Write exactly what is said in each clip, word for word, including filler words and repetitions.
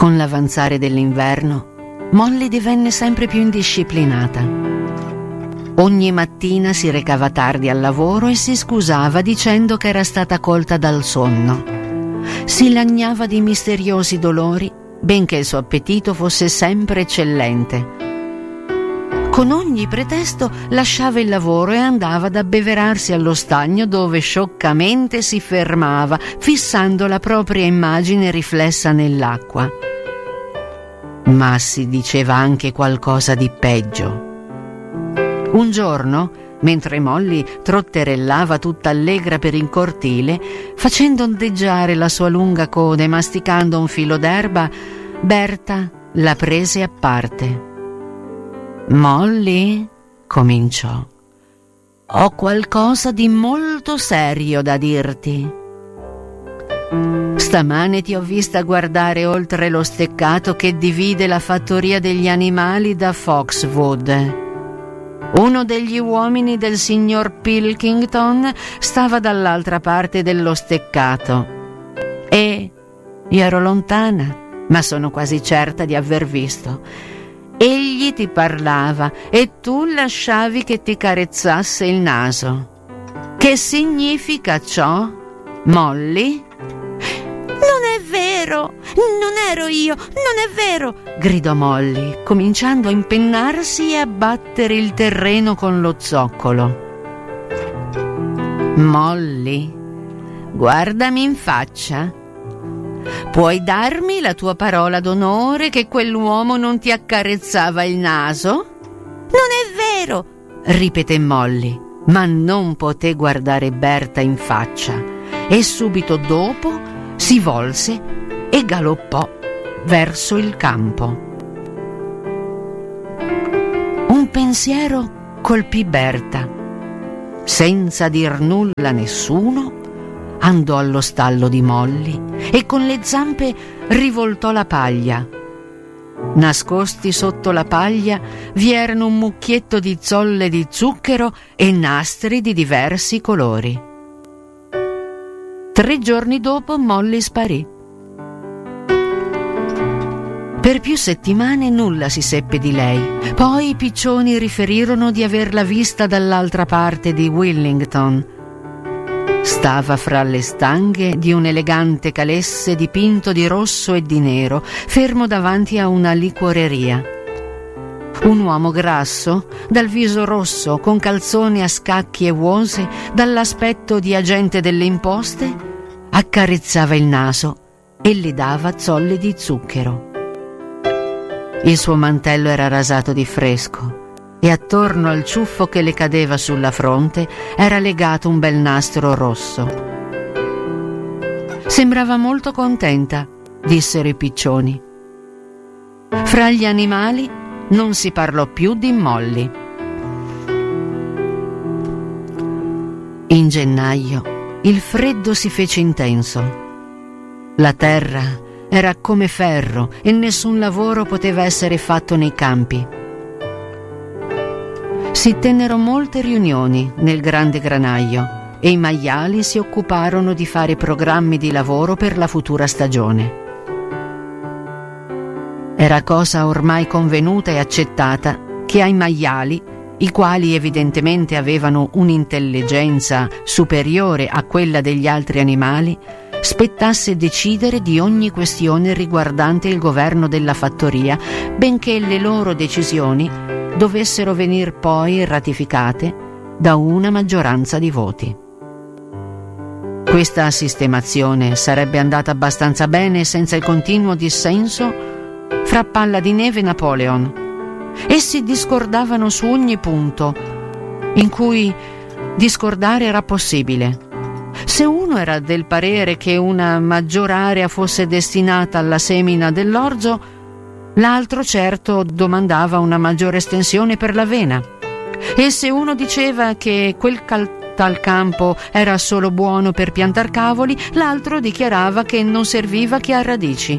Con l'avanzare dell'inverno, Molly divenne sempre più indisciplinata. Ogni mattina si recava tardi al lavoro e si scusava dicendo che era stata colta dal sonno. Si lagnava di misteriosi dolori, benché il suo appetito fosse sempre eccellente. Con ogni pretesto lasciava il lavoro e andava ad abbeverarsi allo stagno, dove scioccamente si fermava, fissando la propria immagine riflessa nell'acqua. Ma si diceva anche qualcosa di peggio. Un giorno, mentre Molly trotterellava tutta allegra per il cortile, facendo ondeggiare la sua lunga coda e masticando un filo d'erba, Berta la prese a parte. «Molly», cominciò, «ho qualcosa di molto serio da dirti. Stamane ti ho vista guardare oltre lo steccato che divide la fattoria degli animali da Foxwood. Uno degli uomini del signor Pilkington stava dall'altra parte dello steccato e io ero lontana, ma sono quasi certa di aver visto. Egli ti parlava e tu lasciavi che ti carezzasse il naso. Che significa ciò, Molly?» «Non è vero, non ero io, non è vero», gridò Molly, cominciando a impennarsi e a battere il terreno con lo zoccolo. «Molly, guardami in faccia. Puoi darmi la tua parola d'onore che quell'uomo non ti accarezzava il naso?» «Non è vero», ripeté Molly, ma non poté guardare Berta in faccia e subito dopo si volse e galoppò verso il campo. Un pensiero colpì Berta. Senza dir nulla a nessuno, andò allo stallo di Molly e con le zampe rivoltò la paglia. Nascosti sotto la paglia vi erano un mucchietto di zolle di zucchero e nastri di diversi colori. Tre giorni dopo Molly sparì. Per più settimane nulla si seppe di lei. Poi i piccioni riferirono di averla vista dall'altra parte di Willington. Stava fra le stanghe di un elegante calesse dipinto di rosso e di nero, fermo davanti a una liquoreria. Un uomo grasso, dal viso rosso, con calzoni a scacchi e uose, dall'aspetto di agente delle imposte, accarezzava il naso e le dava zolle di zucchero. Il suo mantello era rasato di fresco e attorno al ciuffo che le cadeva sulla fronte era legato un bel nastro rosso. «Sembrava molto contenta», dissero i piccioni. Fra gli animali non si parlò più di Molly. In gennaio il freddo si fece intenso. La terra era come ferro e nessun lavoro poteva essere fatto nei campi. Si tennero molte riunioni nel grande granaio e i maiali si occuparono di fare programmi di lavoro per la futura stagione. Era cosa ormai convenuta e accettata che ai maiali, i quali evidentemente avevano un'intelligenza superiore a quella degli altri animali, spettasse decidere di ogni questione riguardante il governo della fattoria, benché le loro decisioni dovessero venir poi ratificate da una maggioranza di voti. Questa sistemazione sarebbe andata abbastanza bene senza il continuo dissenso fra Palla di Neve e Napoleon. Essi discordavano su ogni punto in cui discordare era possibile. Se uno era del parere che una maggior area fosse destinata alla semina dell'orzo, l'altro certo domandava una maggiore estensione per l'avena. E se uno diceva che quel cal- tal campo era solo buono per piantar cavoli, l'altro dichiarava che non serviva che a radici.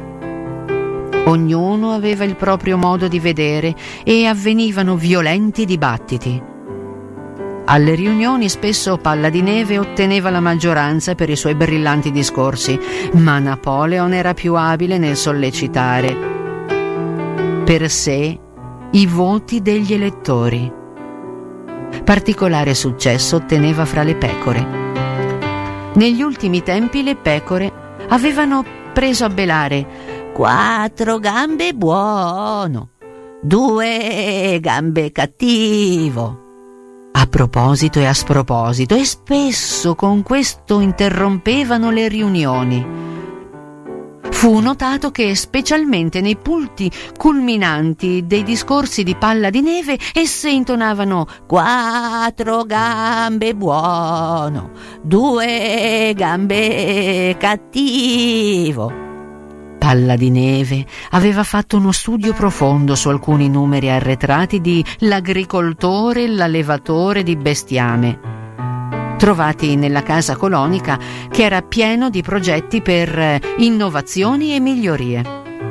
Ognuno aveva il proprio modo di vedere e avvenivano violenti dibattiti. Alle riunioni spesso Palla di Neve otteneva la maggioranza per i suoi brillanti discorsi, ma Napoleon era più abile nel sollecitare per sé i voti degli elettori. Particolare successo otteneva fra le pecore. Negli ultimi tempi le pecore avevano preso a belare: quattro gambe buono, due gambe cattivo. A proposito e a sproposito, e spesso con questo interrompevano le riunioni. Fu notato che, specialmente nei punti culminanti dei discorsi di Palla di Neve, esse intonavano: quattro gambe buono, due gambe cattivo. Palla di Neve aveva fatto uno studio profondo su alcuni numeri arretrati di L'agricoltore e l'allevatore di bestiame, trovati nella casa colonica, che era pieno di progetti per innovazioni e migliorie.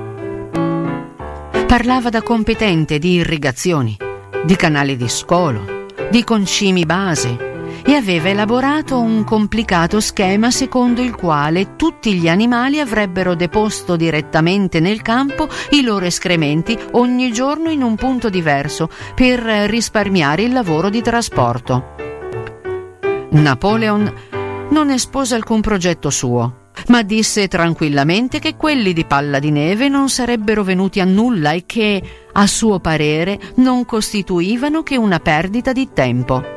Parlava da competente di irrigazioni, di canali di scolo, di concimi base, e aveva elaborato un complicato schema secondo il quale tutti gli animali avrebbero deposto direttamente nel campo i loro escrementi ogni giorno in un punto diverso per risparmiare il lavoro di trasporto. Napoleon non espose alcun progetto suo, ma disse tranquillamente che quelli di Palla di Neve non sarebbero venuti a nulla e che, a suo parere, non costituivano che una perdita di tempo.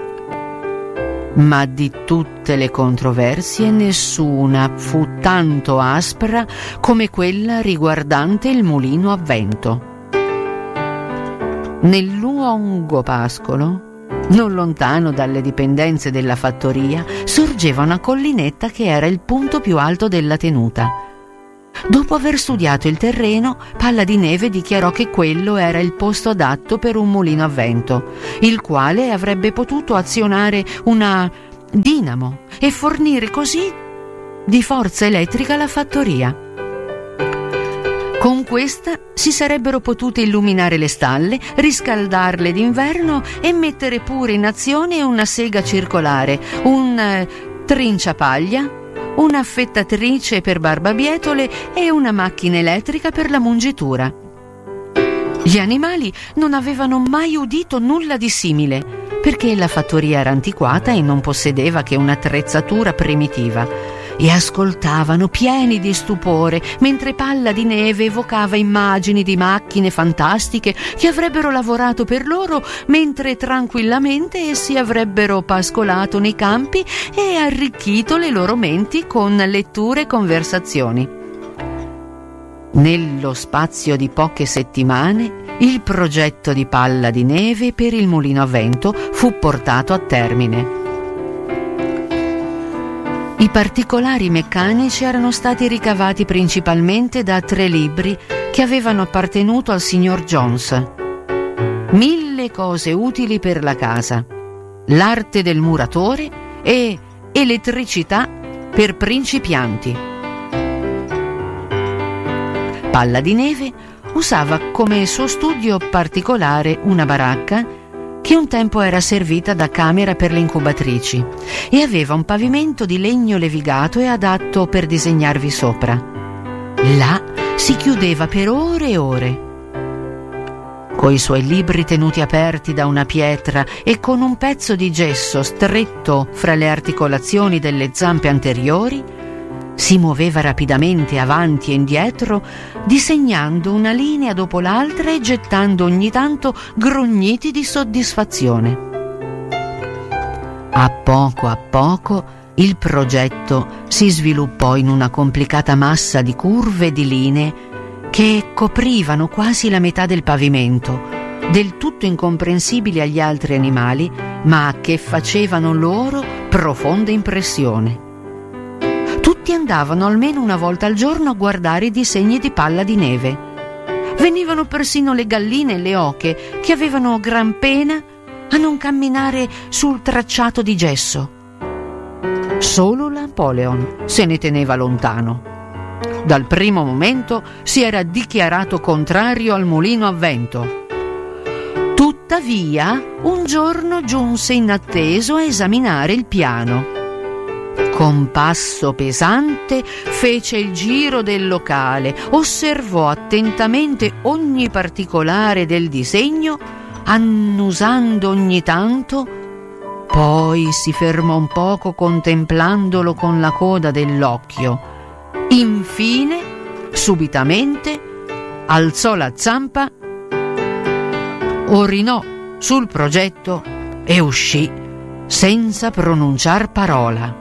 Ma di tutte le controversie nessuna fu tanto aspra come quella riguardante il mulino a vento. Nel lungo pascolo, non lontano dalle dipendenze della fattoria, sorgeva una collinetta che era il punto più alto della tenuta. Dopo aver studiato il terreno, Palla di Neve dichiarò che quello era il posto adatto per un mulino a vento, il quale avrebbe potuto azionare una dinamo e fornire così di forza elettrica la fattoria. Con questa si sarebbero potute illuminare le stalle, riscaldarle d'inverno e mettere pure in azione una sega circolare, un eh, trinciapaglia, un'affettatrice per barbabietole e una macchina elettrica per la mungitura. Gli animali non avevano mai udito nulla di simile, perché la fattoria era antiquata e non possedeva che un'attrezzatura primitiva, e ascoltavano pieni di stupore mentre Palla di Neve evocava immagini di macchine fantastiche che avrebbero lavorato per loro mentre tranquillamente essi avrebbero pascolato nei campi e arricchito le loro menti con letture e conversazioni. Nello spazio di poche settimane il progetto di Palla di Neve per il mulino a vento fu portato a termine. I particolari meccanici erano stati ricavati principalmente da tre libri che avevano appartenuto al signor Jones: Mille cose utili per la casa, L'arte del muratore e Elettricità per principianti. Palla di Neve usava come suo studio particolare una baracca che un tempo era servita da camera per le incubatrici e aveva un pavimento di legno levigato e adatto per disegnarvi sopra. Là si chiudeva per ore e ore. Coi suoi libri tenuti aperti da una pietra e con un pezzo di gesso stretto fra le articolazioni delle zampe anteriori, si muoveva rapidamente avanti e indietro, disegnando una linea dopo l'altra e gettando ogni tanto grugniti di soddisfazione. A poco a poco il progetto si sviluppò in una complicata massa di curve e di linee che coprivano quasi la metà del pavimento, del tutto incomprensibili agli altri animali, ma che facevano loro profonda impressione. Tutti andavano almeno una volta al giorno a guardare i disegni di Palla di Neve. Venivano persino le galline e le oche, che avevano gran pena a non camminare sul tracciato di gesso. Solo Napoleon se ne teneva lontano. Dal primo momento si era dichiarato contrario al mulino a vento. Tuttavia, un giorno giunse inatteso a esaminare il piano. Con passo pesante fece il giro del locale, osservò attentamente ogni particolare del disegno, annusando ogni tanto, poi si fermò un poco contemplandolo con la coda dell'occhio. Infine, subitamente, alzò la zampa, orinò sul progetto e uscì senza pronunciar parola.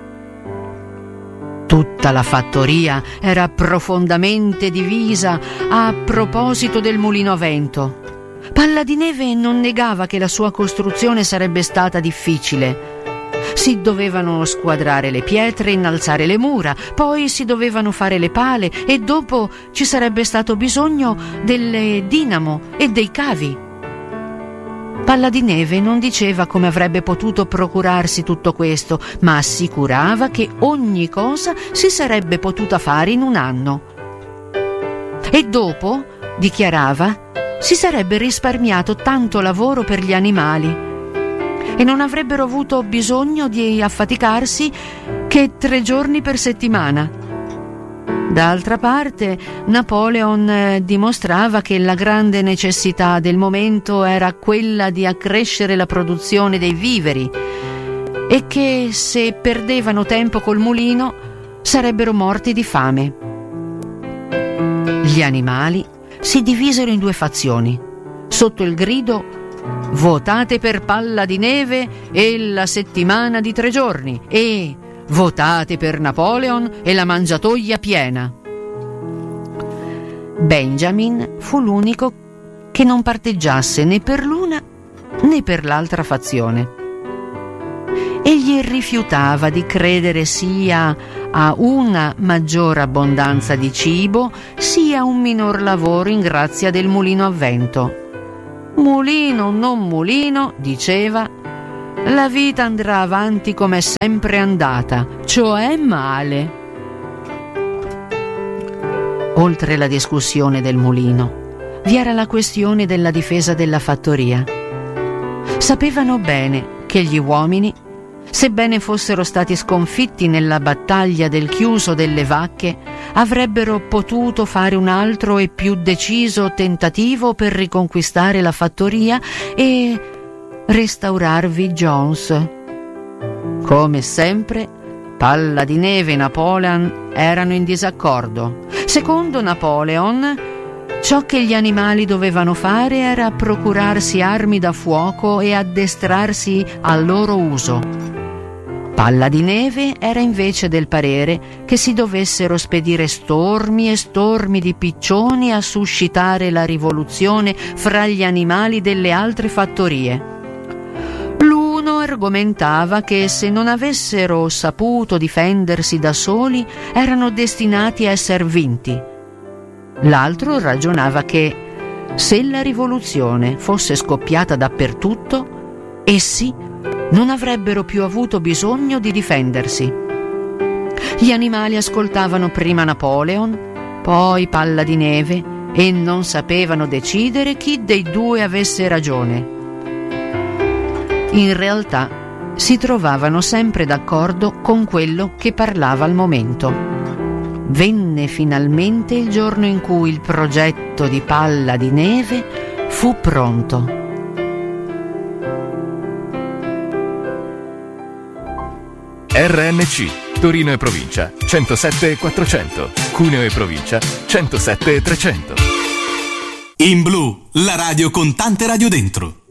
Tutta la fattoria era profondamente divisa a proposito del mulino a vento. Palladineve non negava che la sua costruzione sarebbe stata difficile. Si dovevano squadrare le pietre, innalzare le mura, poi si dovevano fare le pale e dopo ci sarebbe stato bisogno delle dinamo e dei cavi. Palladineve non diceva come avrebbe potuto procurarsi tutto questo, ma assicurava che ogni cosa si sarebbe potuta fare in un anno. E dopo, dichiarava, si sarebbe risparmiato tanto lavoro per gli animali e non avrebbero avuto bisogno di affaticarsi che tre giorni per settimana. D'altra parte, Napoleon dimostrava che la grande necessità del momento era quella di accrescere la produzione dei viveri e che se perdevano tempo col mulino sarebbero morti di fame. Gli animali si divisero in due fazioni, sotto il grido «Votate per Palladineve e la settimana di tre giorni» e «Votate per Napoleon e la mangiatoia piena». Benjamin fu l'unico che non parteggiasse né per l'una né per l'altra fazione. Egli rifiutava di credere sia a una maggior abbondanza di cibo sia a un minor lavoro in grazia del mulino a vento. Mulino o non mulino, diceva, la vita andrà avanti come è sempre andata, cioè male. Oltre la discussione del mulino, vi era la questione della difesa della fattoria. Sapevano bene che gli uomini, sebbene fossero stati sconfitti nella battaglia del chiuso delle vacche, avrebbero potuto fare un altro e più deciso tentativo per riconquistare la fattoria e restaurarvi Jones. Come sempre, Palladineve e Napoleon erano in disaccordo. Secondo Napoleon, ciò che gli animali dovevano fare era procurarsi armi da fuoco e addestrarsi al loro uso. Palladineve era invece del parere che si dovessero spedire stormi e stormi di piccioni a suscitare la rivoluzione fra gli animali delle altre fattorie. L'uno argomentava che se non avessero saputo difendersi da soli erano destinati a essere vinti. L'altro ragionava che se la rivoluzione fosse scoppiata dappertutto, essi non avrebbero più avuto bisogno di difendersi. Gli animali ascoltavano prima Napoleon, poi Palladineve e non sapevano decidere chi dei due avesse ragione. In realtà si trovavano sempre d'accordo con quello che parlava al momento. Venne finalmente il giorno in cui il progetto di Palladineve fu pronto. R N C, Torino e provincia, centosette e quattrocento, Cuneo e provincia, centosette e trecento. In Blu, la radio con tante radio dentro.